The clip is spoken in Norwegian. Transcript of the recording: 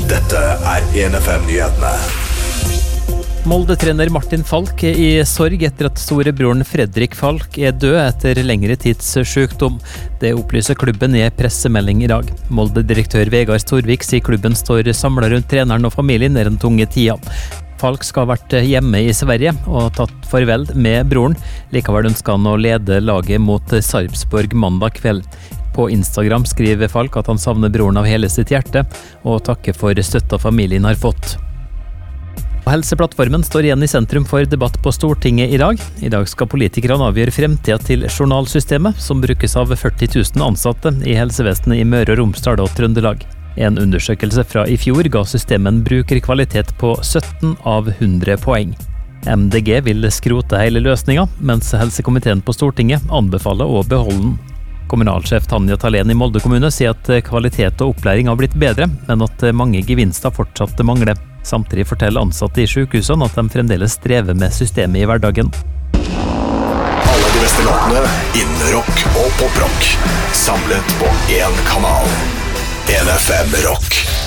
Dette 1FM-nyhetene. Molde-trener Martin Falk i sorg etter at storebroren Fredrik Falk død etter lengre tids sykdom. Det opplyser klubben i pressemelding i dag. Molde-direktør Vegard Storvik sier klubben står samlet rundt treneren og familien i den tunge tida. Falk skal ha vært hjemme i Sverige og tatt farvel med broren. Likevel ønsker han å lede laget mot Sarpsborg mandag kveld. På Instagram skriver Falk at han savner broren av hele sitt hjerte, og takker for støtta familien har fått. Helseplattformen står igjen i sentrum for debatt på Stortinget i dag. I dag skal politikerne avgjøre fremtiden til journalsystemet, som brukes av 40 000 ansatte i helsevesenet i Møre og Romsdal og Trøndelag. En undersøkelse fra i fjor ga systemet en brukerkvalitet på 17 av 100 poeng. MDG vil skrote hele løsninga, mens helsekomiteen på Stortinget anbefaler å beholde den. Kommunalsjef Tanja Thalén i Molde kommune sier at kvalitet og opplæring har blitt bedre, men at mange gevinster fortsatt mangler. Samtidig forteller ansatte i sykehusene at de fremdeles strever med systemet i hverdagen. Alle de beste låtene innen rock og poprock, samlet på én kanal. 1FM Rock.